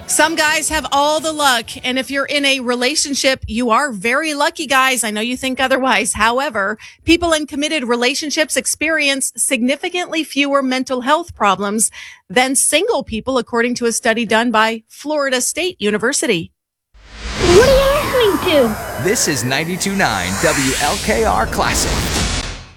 Some guys have all the luck, and if you're in a relationship, you are very lucky, guys. I know you think otherwise. However, people in committed relationships experience significantly fewer mental health problems than single people, according to a study done by Florida State University. What are you listening to? This is 92.9 WLKR Classic.